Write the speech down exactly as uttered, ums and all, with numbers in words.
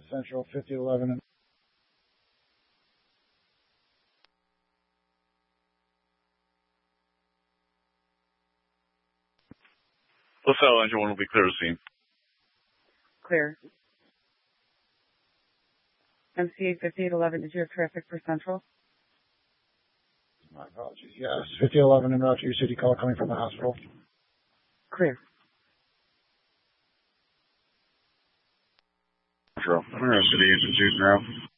Central, fifty eleven. And LaSalle Engine one will be clear to scene. Clear. M C A fifty-eight eleven, did you have traffic for Central? My apologies. Yes, fifty eleven en route to your city call coming from the hospital. Clear. Central. I'm going to city agent shooting now.